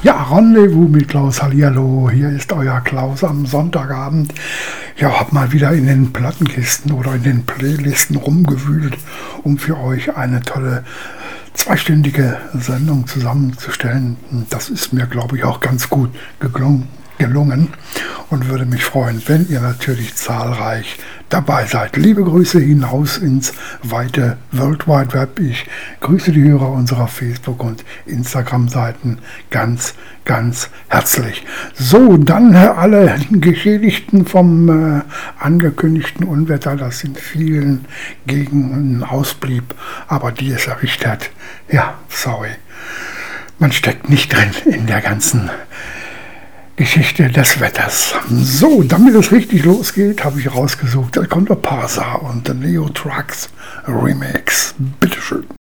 Ja, Rendezvous mit Klaus, hallihallo, hier ist euer Klaus am Sonntagabend. Ja, hab mal wieder in den Plattenkisten oder in den Playlisten rumgewühlt, um für euch eine tolle zweistündige Sendung zusammenzustellen. Das ist mir, glaube ich, auch ganz gut gelungen und würde mich freuen, wenn ihr natürlich zahlreich dabei seid. Liebe Grüße hinaus ins weite World Wide Web. Ich grüße die Hörer unserer Facebook- und Instagram-Seiten ganz, ganz herzlich. So, dann alle Geschädigten vom angekündigten Unwetter, das in vielen Gegenden ausblieb, aber die es erwischt hat. Ja, sorry. Man steckt nicht drin in der ganzen Geschichte des Wetters. So, damit es richtig losgeht, habe ich rausgesucht, da kommt der Parser und der Neo Trucks Remix. Bitteschön.